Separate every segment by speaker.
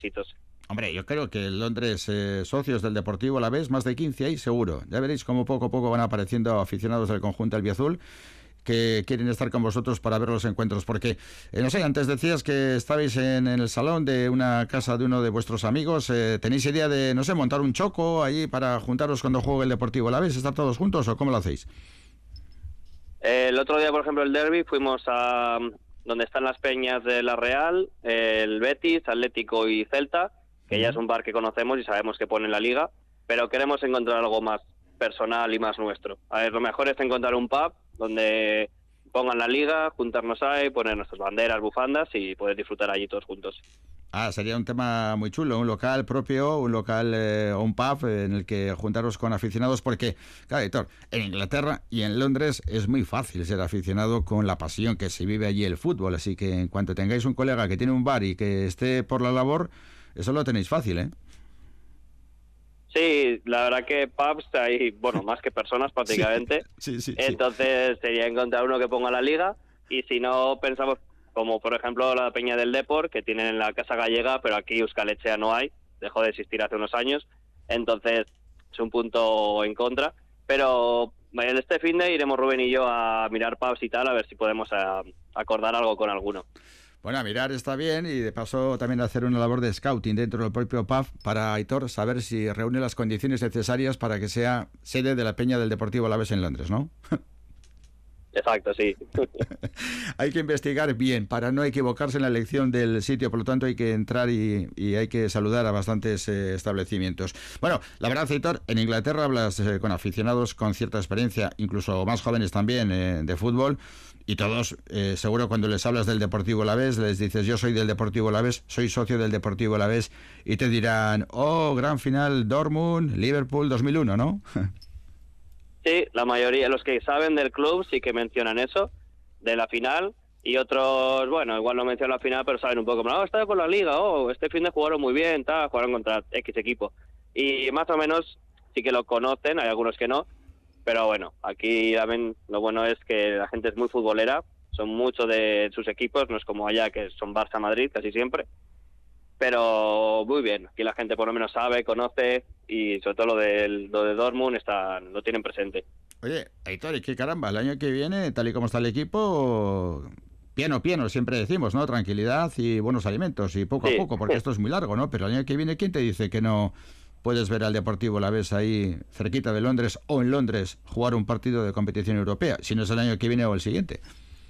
Speaker 1: requisitos.
Speaker 2: Hombre, yo creo que en Londres, socios del Deportivo Alavés, más de 15 hay seguro. Ya veréis cómo poco a poco van apareciendo aficionados del conjunto albiazul que quieren estar con vosotros para ver los encuentros, porque, no sé, antes decías que estabais en el salón de una casa de uno de vuestros amigos. ¿Tenéis idea de, no sé, montar un choco allí para juntaros cuando juegue el Deportivo Alavés, estar todos juntos, o cómo lo hacéis?
Speaker 1: El otro día, por ejemplo, el derbi, fuimos a donde están las peñas de La Real, el Betis, Atlético y Celta, que ya es un bar que conocemos y sabemos que pone en la liga, pero queremos encontrar algo más personal y más nuestro. A ver, lo mejor es encontrar un pub donde pongan la liga, juntarnos ahí, poner nuestras banderas, bufandas y poder disfrutar allí todos juntos.
Speaker 2: Ah, sería un tema muy chulo, un local propio, un local o un pub en el que juntaros con aficionados, porque, claro, Héctor, en Inglaterra y en Londres es muy fácil ser aficionado con la pasión que se vive allí el fútbol, así que en cuanto tengáis un colega que tiene un bar y que esté por la labor, eso lo tenéis fácil, ¿eh?
Speaker 1: Sí, la verdad que pubs hay, bueno, más que personas prácticamente.
Speaker 2: Sí.
Speaker 1: Entonces sería encontrar uno que ponga la liga, y si no, pensamos como por ejemplo la Peña del Depor, que tienen en la Casa Gallega, pero aquí Euskal Etxea no hay, dejó de existir hace unos años, entonces es un punto en contra. Pero este finde iremos Rubén y yo a mirar pubs y tal, a ver si podemos acordar algo con alguno.
Speaker 2: Bueno, a mirar está bien, y de paso también hacer una labor de scouting dentro del propio pub para, Aitor, saber si reúne las condiciones necesarias para que sea sede de la Peña del Deportivo Alavés en Londres, ¿no?
Speaker 1: Exacto, sí.
Speaker 2: Hay que investigar bien para no equivocarse en la elección del sitio, por lo tanto hay que entrar y hay que saludar a bastantes establecimientos. Bueno, la verdad, Aitor, en Inglaterra hablas con aficionados con cierta experiencia, incluso más jóvenes también, de fútbol, y todos, seguro, cuando les hablas del Deportivo Alavés, les dices: yo soy del Deportivo Alavés, soy socio del Deportivo Alavés, y te dirán: oh, gran final, Dortmund, Liverpool 2001, ¿no?
Speaker 1: Sí, la mayoría, los que saben del club sí que mencionan eso, de la final, y otros, bueno, igual no mencionan la final, pero saben un poco, no, está con la liga, este fin de jugaron muy bien, jugaron contra X equipo. Y más o menos sí que lo conocen, hay algunos que no, pero bueno, aquí también lo bueno es que la gente es muy futbolera, son muchos de sus equipos, no es como allá que son Barça-Madrid casi siempre. Pero muy bien, aquí la gente por lo menos sabe, conoce, y sobre todo lo de Dortmund lo tienen presente.
Speaker 2: Oye, Aitor, ¿y qué caramba? El año que viene, tal y como está el equipo, piano, siempre decimos, ¿no? Tranquilidad y buenos alimentos, y poco a
Speaker 1: Sí,
Speaker 2: poco, porque esto es muy largo, ¿no? Pero el año que viene, ¿quién te dice que no puedes ver al Deportivo Alavés ahí cerquita de Londres, o en Londres, jugar un partido de competición europea, si no es el año que viene o el siguiente?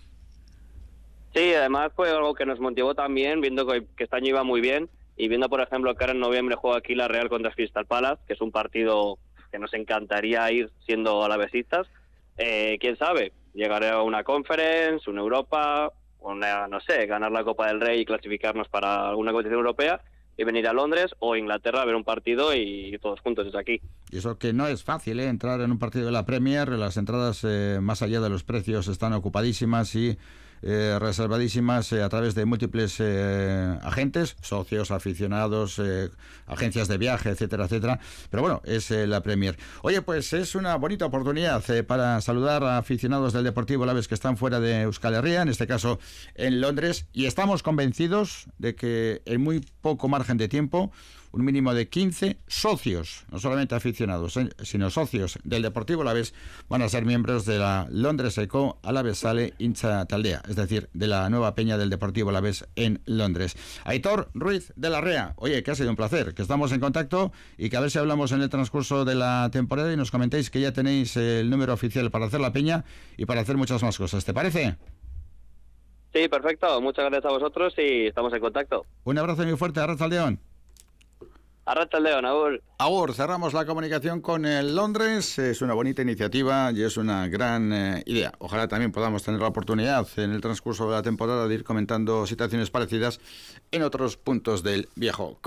Speaker 1: sí, además fue algo que nos motivó también, viendo que este año iba muy bien, y viendo, por ejemplo, que ahora en noviembre juega aquí la Real contra Crystal Palace, que es un partido que nos encantaría ir siendo alavesistas. ¿Quién sabe? Llegaré a una Conference, una Europa, no sé, ganar la Copa del Rey y clasificarnos para alguna competición europea, y venir a Londres o Inglaterra a ver un partido y todos juntos desde aquí.
Speaker 2: Y eso que no es fácil, ¿eh? Entrar en un partido de la Premier, las entradas, más allá de los precios, están ocupadísimas y reservadísimas a través de múltiples agentes, socios, aficionados, agencias de viaje, etcétera, etcétera. Pero bueno, es la Premier. Oye, pues es una bonita oportunidad para saludar a aficionados del Deportivo Alavés que están fuera de Euskal Herria, en este caso en Londres, y estamos convencidos de que en muy poco margen de tiempo, un mínimo de 15 socios, no solamente aficionados, sino socios del Deportivo Alavés, van a ser miembros de la Londres Eco Alavesale Hincha Taldea, es decir, de la nueva peña del Deportivo Alavés en Londres. Aitor Ruiz de Larrea, oye, que ha sido un placer, que estamos en contacto, y que a ver si hablamos en el transcurso de la temporada y nos comentéis que ya tenéis el número oficial para hacer la peña y para hacer muchas más cosas. ¿Te parece?
Speaker 1: Sí, perfecto. Muchas gracias a vosotros y estamos en contacto.
Speaker 2: Un abrazo muy fuerte. Arratsaldeon.
Speaker 1: Arratsaldeon, agur.
Speaker 2: Agur, cerramos la comunicación con el Londres. Es una bonita iniciativa y es una gran idea. Ojalá también podamos tener la oportunidad en el transcurso de la temporada de ir comentando situaciones parecidas en otros puntos del viejo